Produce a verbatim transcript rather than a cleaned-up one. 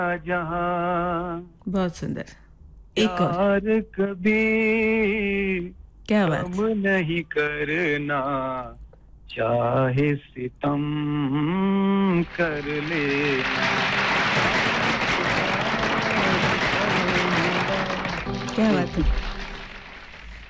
जहां बहुत सुंदर। एक और। प्यार कभी क्या बात। कम नहीं करना, चाहे सितम कर लेना। क्या बात है।